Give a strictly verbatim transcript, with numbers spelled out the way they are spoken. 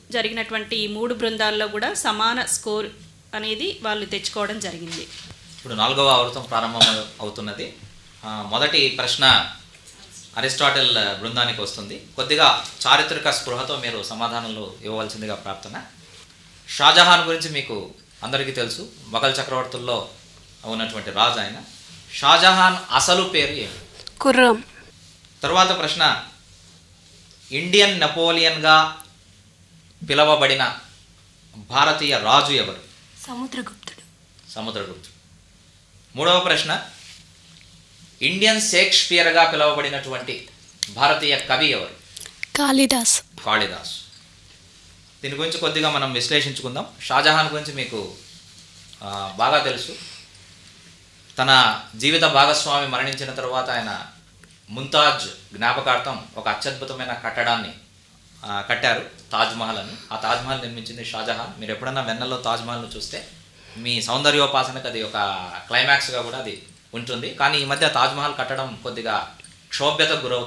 జరిగినటువంటి ఈ మూడు బృందాల్లో కూడా సమాన స్కోర్ అనేది వాళ్ళు తెచ్చుకోవడం జరిగింది. ఇప్పుడు నాలుగవ ఆవృతం ప్రారంభం అవుతున్నది. మొదటి ప్రశ్న అరిస్టాటిల్ బృందానికి వస్తుంది. కొద్దిగా చారిత్రక స్పృహతో మీరు సమాధానాలు ఇవ్వవలసిందిగా ప్రార్థన. షాజహాన్ గురించి మీకు అందరికీ తెలుసు, మొఘల్ చక్రవర్తుల్లో ఉన్నటువంటి రాజు ఆయన. షాజహాన్ అసలు పేరు ఏమి? ఖుర్రం. తరువాత ప్రశ్న, ఇండియన్ నెపోలియన్గా పిలవబడిన భారతీయ రాజు ఎవరు? సముద్రగుప్తుడు. సముద్రగుప్తుడు. మూడవ ప్రశ్న, ఇండియన్ షేక్స్పియర్గా పిలువబడినటువంటి భారతీయ కవి ఎవరు? కాళిదాస్. కాళిదాస్. దీని గురించి కొద్దిగా మనం విశ్లేషించుకుందాం. షాజహాన్ గురించి మీకు బాగా తెలుసు. తన జీవిత భాగస్వామి మరణించిన తర్వాత ఆయన ముంతాజ్ జ్ఞాపకార్థం ఒక అత్యద్భుతమైన కట్టడాన్ని కట్టారు, తాజ్మహల్ అని. ఆ తాజ్మహల్ నిర్మించింది షాజహాన్. మీరు ఎప్పుడన్నా వెన్నెల్లో తాజ్మహల్ను చూస్తే మీ సౌందర్యోపాసనకు అది ఒక క్లైమాక్స్గా కూడా అది ఉంటుంది. కానీ ఈ మధ్య తాజ్మహల్ కట్టడం కొద్దిగా క్షోభ్యతకు గురవుతుంది.